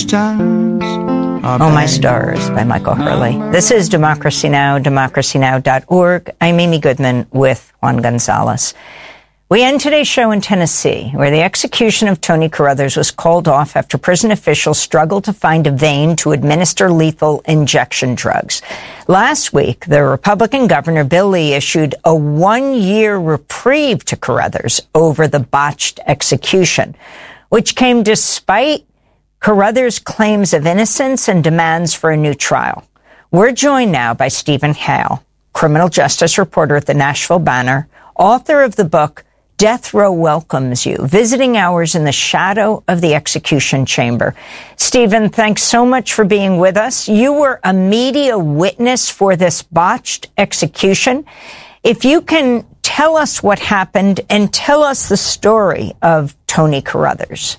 times. Oh My Stars by Michael Hurley. This is Democracy Now!, democracynow.org. I'm Amy Goodman with Juan Gonzalez. We end today's show in Tennessee, where the execution of Tony Carruthers was called off after prison officials struggled to find a vein to administer lethal injection drugs. Last week, the Republican Governor Bill Lee issued a 1-year reprieve to Carruthers over the botched execution, which came despite Carruthers' claims of innocence and demands for a new trial. We're joined now by Stephen Hale, criminal justice reporter at the Nashville Banner, author of the book Death Row Welcomes You, Visiting Hours in the Shadow of the Execution Chamber. Stephen, thanks so much for being with us. You were a media witness for this botched execution. If you can tell us what happened and tell us the story of Tony Carruthers.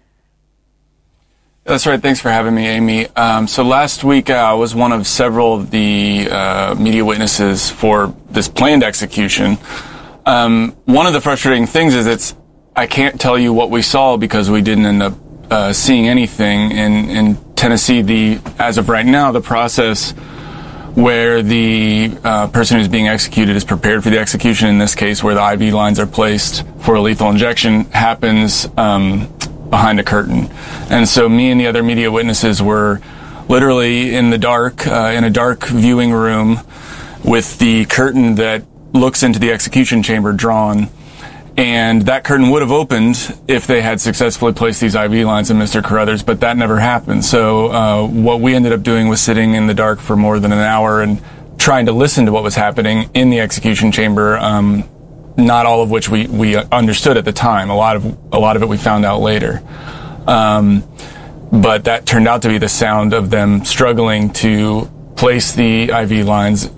That's right. Thanks for having me, Amy. So last week, I was one of several of the media witnesses for this planned execution. One of the frustrating things is I can't tell you what we saw because we didn't end up seeing anything. In Tennessee, as of right now, the process where the person who's being executed is prepared for the execution, in this case where the IV lines are placed for a lethal injection, happens behind a curtain. And so me and the other media witnesses were literally in the dark, in a dark viewing room with the curtain that looks into the execution chamber drawn, and that curtain would have opened if they had successfully placed these IV lines in Mr. Carruthers, but that never happened. So what we ended up doing was sitting in the dark for more than an hour and trying to listen to what was happening in the execution chamber, not all of which we understood at the time. A lot of it we found out later. But that turned out to be the sound of them struggling to place the IV lines